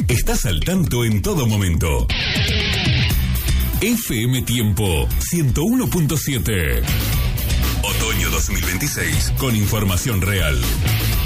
Estás al tanto en todo momento. FM Tiempo 101.7. Otoño 2026 con información real.